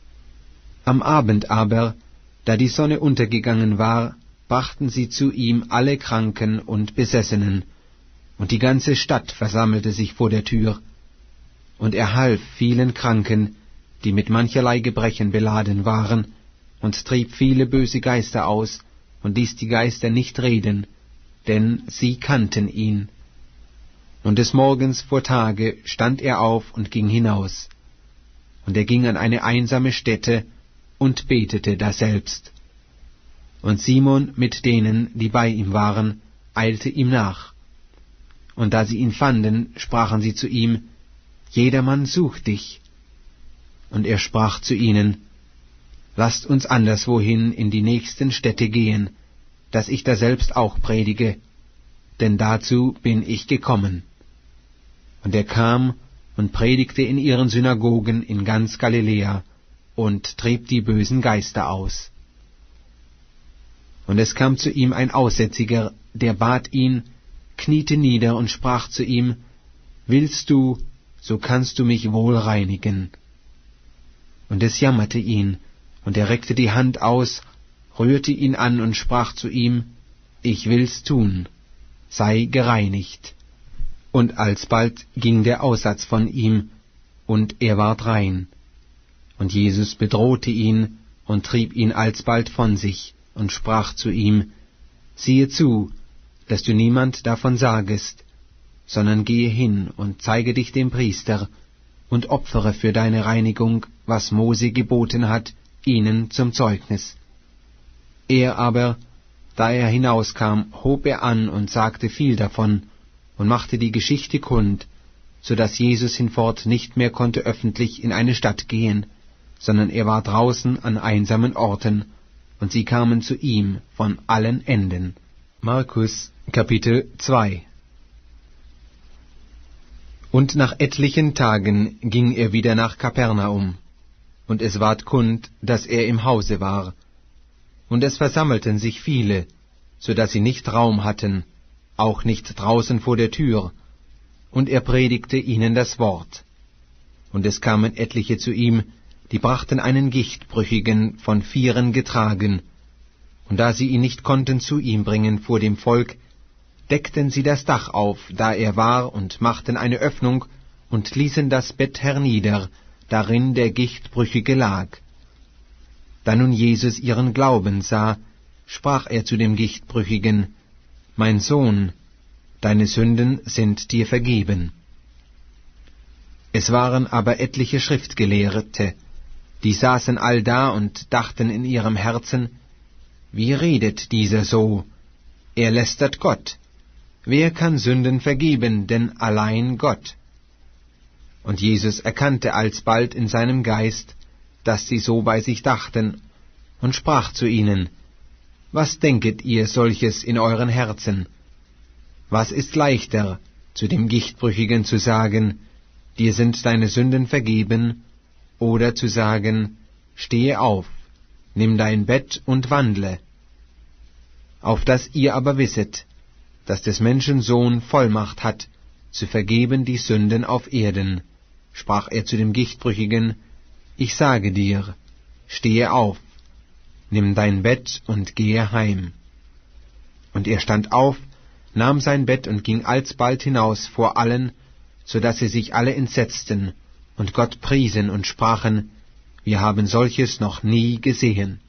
Am Abend aber, da die Sonne untergegangen war, brachten sie zu ihm alle Kranken und Besessenen, und die ganze Stadt versammelte sich vor der Tür. Und er half vielen Kranken, die mit mancherlei Gebrechen beladen waren, und trieb viele böse Geister aus, und ließ die Geister nicht reden, denn sie kannten ihn. Und des Morgens vor Tage stand er auf und ging hinaus. Und er ging an eine einsame Stätte und betete daselbst. Und Simon mit denen, die bei ihm waren, eilte ihm nach. Und da sie ihn fanden, sprachen sie zu ihm, Jedermann sucht dich. Und er sprach zu ihnen, Lasst uns anderswohin in die nächsten Städte gehen, dass ich daselbst auch predige, denn dazu bin ich gekommen. Und er kam und predigte in ihren Synagogen in ganz Galiläa und trieb die bösen Geister aus. Und es kam zu ihm ein Aussätziger, der bat ihn, kniete nieder und sprach zu ihm, Willst du, so kannst du mich wohl reinigen. Und es jammerte ihn, und er reckte die Hand aus, rührte ihn an und sprach zu ihm, Ich will's tun, sei gereinigt. Und alsbald ging der Aussatz von ihm, und er ward rein. Und Jesus bedrohte ihn und trieb ihn alsbald von sich und sprach zu ihm, Siehe zu, dass du niemand davon sagest, sondern gehe hin und zeige dich dem Priester und opfere für deine Reinigung, was Mose geboten hat, ihnen zum Zeugnis. Er aber, da er hinauskam, hob er an und sagte viel davon und machte die Geschichte kund, so dass Jesus hinfort nicht mehr konnte öffentlich in eine Stadt gehen, sondern er war draußen an einsamen Orten, und sie kamen zu ihm von allen Enden. Markus Kapitel zwei. Und nach etlichen Tagen ging er wieder nach Kapernaum, und es ward kund, dass er im Hause war. Und es versammelten sich viele, so dass sie nicht Raum hatten, auch nicht draußen vor der Tür, und er predigte ihnen das Wort. Und es kamen etliche zu ihm, die brachten einen Gichtbrüchigen von Vieren getragen, und da sie ihn nicht konnten zu ihm bringen vor dem Volk, deckten sie das Dach auf, da er war, und machten eine Öffnung, und ließen das Bett hernieder, darin der Gichtbrüchige lag. Da nun Jesus ihren Glauben sah, sprach er zu dem Gichtbrüchigen, Mein Sohn, deine Sünden sind dir vergeben. Es waren aber etliche Schriftgelehrte, die saßen allda und dachten in ihrem Herzen, Wie redet dieser so? Er lästert Gott. Wer kann Sünden vergeben, denn allein Gott? Und Jesus erkannte alsbald in seinem Geist, dass sie so bei sich dachten, und sprach zu ihnen, Was denket ihr solches in euren Herzen? Was ist leichter, zu dem Gichtbrüchigen zu sagen, dir sind deine Sünden vergeben, oder zu sagen, stehe auf, nimm dein Bett und wandle. Auf dass ihr aber wisset, dass des Menschen Sohn Vollmacht hat, zu vergeben die Sünden auf Erden, sprach er zu dem Gichtbrüchigen, Ich sage dir, stehe auf, nimm dein Bett und gehe heim. Und er stand auf, nahm sein Bett und ging alsbald hinaus vor allen, so dass sie sich alle entsetzten und Gott priesen und sprachen, wir haben solches noch nie gesehen.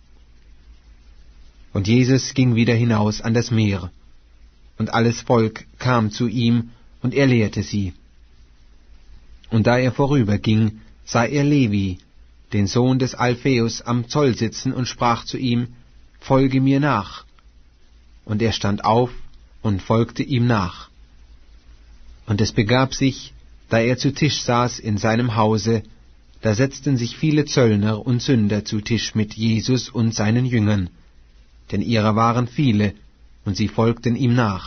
Und Jesus ging wieder hinaus an das Meer, und alles Volk kam zu ihm, und er lehrte sie. Und da er vorüberging, sah er Levi, den Sohn des Alpheus, am Zoll sitzen, und sprach zu ihm, Folge mir nach. Und er stand auf und folgte ihm nach. Und es begab sich, da er zu Tisch saß in seinem Hause, da setzten sich viele Zöllner und Sünder zu Tisch mit Jesus und seinen Jüngern, denn ihrer waren viele, und sie folgten ihm nach.